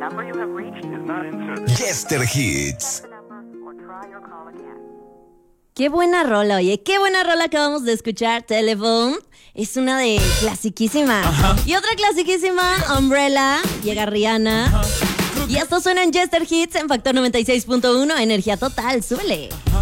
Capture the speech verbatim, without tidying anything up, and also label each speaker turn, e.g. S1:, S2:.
S1: Jester Hits.
S2: Qué buena rola, oye, qué buena rola acabamos de escuchar, Telephone. Es una de clasiquísima.
S3: Ajá.
S2: Y otra clasiquísima, Umbrella, llega Rihanna.
S3: Ajá.
S2: Y esto suena en Jester Hits en Factor noventa y seis punto uno, energía total, súbele.